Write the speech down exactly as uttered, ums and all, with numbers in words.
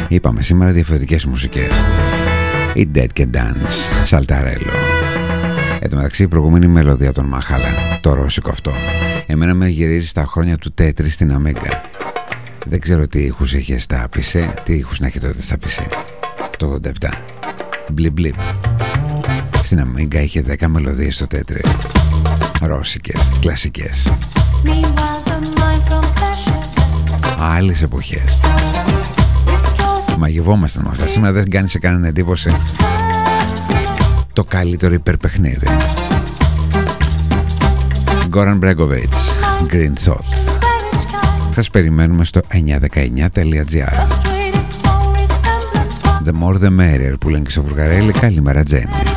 Είπαμε σήμερα διαφορετικές μουσικές. Η Dead Can Dance, Σαλταρέλο. Εν τω μεταξύ η προηγούμενη μελωδία των Μάχαλα, το ρώσικο αυτό, εμένα με γυρίζει στα χρόνια του Τέτρι στην Αμέγκα. Δεν ξέρω τι ήχους είχε στα πι σι, τι ήχους να έχει τότε στα πι σι. Το ογδόντα επτά. Μπλιπ μπλιπ. Στην Αμέγκα είχε δέκα μελωδίες στο Τέτρις. Ρώσικες, κλασικές. Άλλες εποχές. Μαγευόμασταν με αυτά. Σήμερα δεν κάνει σε κανένα εντύπωση το καλύτερο υπερπαιχνίδι. Goran Bregovic, Green Shot. Σας περιμένουμε στο εννιά δεκαεννιά τελεία τζι άρ. The more the merrier που λένε και στο Βουργαρέλη. Καλημέρα Τζέννη.